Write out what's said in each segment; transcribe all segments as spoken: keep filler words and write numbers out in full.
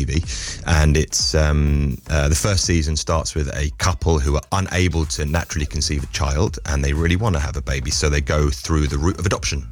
T V, and it's um, uh, the first season starts with a couple who are unable to naturally conceive a child, and they really want to have a baby, so they go through the route of adoption.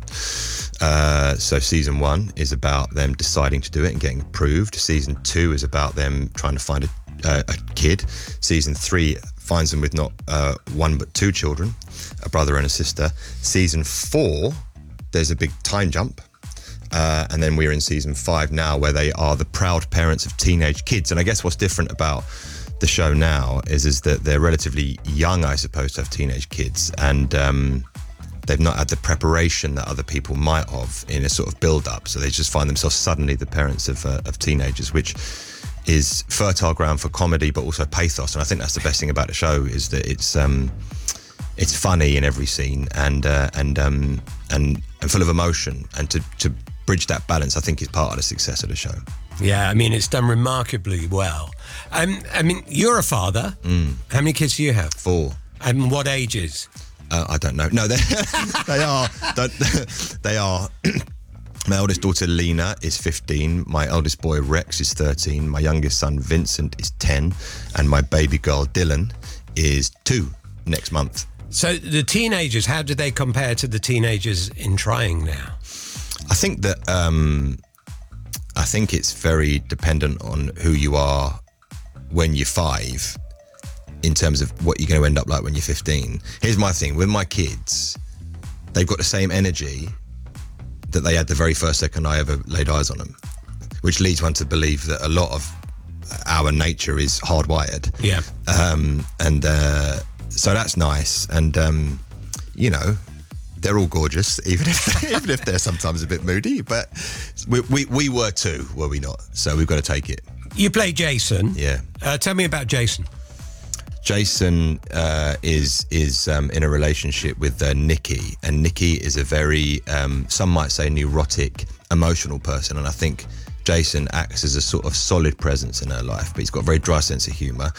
Uh, so season one is about them deciding to do it and getting approved. Season two is about them trying to find a, uh, a kid. Season three finds them with not uh, one but two children, a brother and a sister. Season four, there's a big time jump. Uh, and then we're in season five now, where they are the proud parents of teenage kids. And I guess what's different about the show now is is that they're relatively young, I suppose, to have teenage kids, and um, they've not had the preparation that other people might have in a sort of build-up. So they just find themselves suddenly the parents of uh, of teenagers, which is fertile ground for comedy, but also pathos. And I think that's the best thing about the show, is that it's um, it's funny in every scene, and uh, and um, and and full of emotion, and to to bridge that balance, I think, is part of the success of the show. Yeah, I mean, it's done remarkably well. Um, I mean, you're a father. Mm. How many kids do you have? Four. And what ages? Uh, I don't know. No, they they are. Don't, they are. My oldest daughter Lena is fifteen. My eldest boy Rex is thirteen. My youngest son Vincent is ten, and my baby girl Dylan is two next month. So the teenagers, how do they compare to the teenagers in Trying now? I think that um, I think it's very dependent on who you are when you're five, in terms of what you're going to end up like when you're fifteen. Here's my thing with my kids: they've got the same energy that they had the very first second I ever laid eyes on them, which leads one to believe that a lot of our nature is hardwired. Yeah. Um, and uh, so that's nice, and um, you know. They're all gorgeous, even if even if they're sometimes a bit moody. But we, we we were too, were we not? So we've got to take it. You play Jason. Yeah. Uh, tell me about Jason. Jason uh, is is um, in a relationship with uh, Nikki, and Nikki is a very um, some might say neurotic, emotional person, and I think Jason acts as a sort of solid presence in her life, but he's got a very dry sense of humour.